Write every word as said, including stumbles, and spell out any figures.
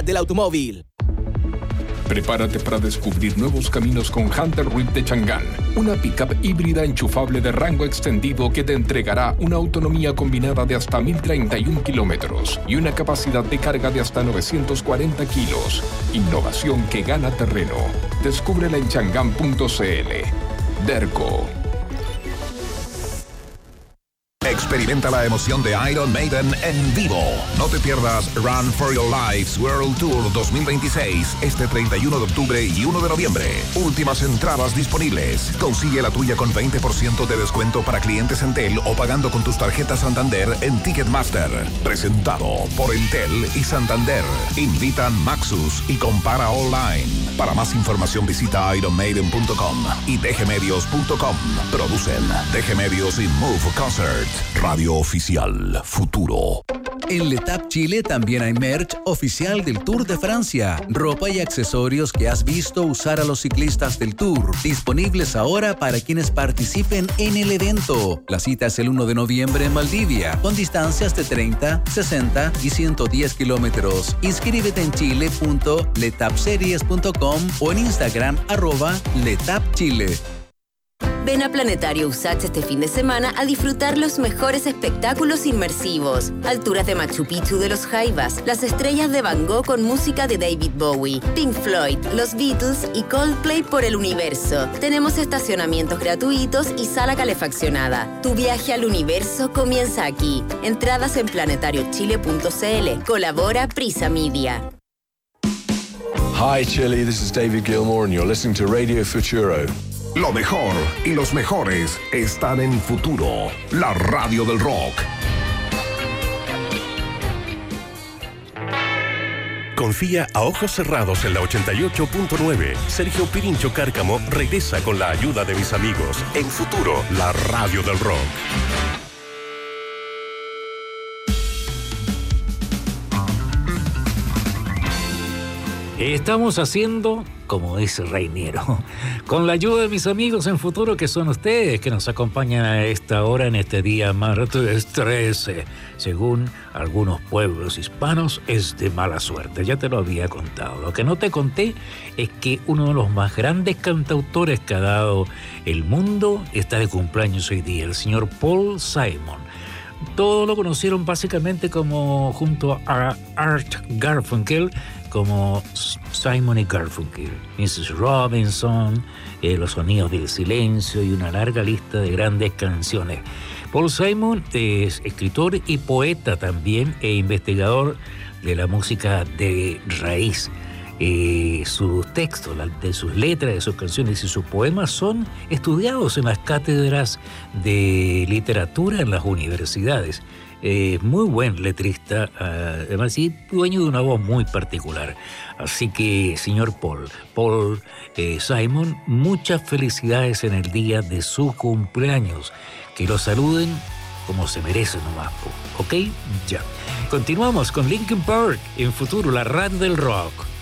del automóvil. Prepárate para descubrir nuevos caminos con Hunter Reef de Chang'an, una pickup híbrida enchufable de rango extendido que te entregará una autonomía combinada de hasta mil treinta y uno kilómetros y una capacidad de carga de hasta novecientos cuarenta kilos. Innovación que gana terreno. Descúbrela en chang'an punto c l. Derco. Experimenta la emoción de Iron Maiden en vivo. No te pierdas Run for Your Lives World Tour dos mil veintiséis este treinta y uno de octubre y uno de noviembre. Últimas entradas disponibles. Consigue la tuya con veinte por ciento de descuento para clientes Entel o pagando con tus tarjetas Santander en Ticketmaster. Presentado por Entel y Santander. Invitan Maxus y Compara Online. Para más información visita iron maiden punto com y d g medios punto com. Producen D G Medios y Move Concert. Radio Oficial Futuro. En Letap Chile también hay merch oficial del Tour de Francia. Ropa y accesorios que has visto usar a los ciclistas del Tour. Disponibles ahora para quienes participen en el evento. La cita es el uno de noviembre en Valdivia, con distancias de treinta, sesenta y ciento diez kilómetros. Inscríbete en chile punto letapseries punto com o en Instagram arroba letapchile. Ven a Planetario Usach este fin de semana a disfrutar los mejores espectáculos inmersivos. Alturas de Machu Picchu de los Jaivas, las estrellas de Van Gogh con música de David Bowie, Pink Floyd, los Beatles y Coldplay por el universo. Tenemos estacionamientos gratuitos y sala calefaccionada. Tu viaje al universo comienza aquí. Entradas en planetario chile punto c l. Colabora Prisa Media. Hi Chile, this is David Gilmour and you're listening to Radio Futuro. Lo mejor y los mejores están en Futuro, la radio del rock. Confía a ojos cerrados en la ochenta y ocho punto nueve. Sergio Pirincho Cárcamo regresa con la ayuda de mis amigos en Futuro, la radio del rock. Estamos haciendo como dice Reiniero, con la ayuda de mis amigos en Futuro, que son ustedes, que nos acompañan a esta hora en este día martes trece. Según algunos pueblos hispanos, es de mala suerte. Ya te lo había contado. Lo que no te conté es que uno de los más grandes cantautores que ha dado el mundo está de cumpleaños hoy día, el señor Paul Simon. Todos lo conocieron básicamente como, junto a Art Garfunkel, como Simon y Garfunkel, missus Robinson, eh, Los Sonidos del Silencio y una larga lista de grandes canciones. Paul Simon es escritor y poeta también e investigador de la música de raíz. Eh, sus textos, de sus letras, de sus canciones y sus poemas son estudiados en las cátedras de literatura en las universidades. Eh, muy buen letrista, uh, además y dueño de una voz muy particular. Así que, señor Paul, Paul eh, Simon, muchas felicidades en el día de su cumpleaños. Que lo saluden como se merece nomás, ¿ok? Ya. Continuamos con Linkin Park en Futuro, la radio del rock.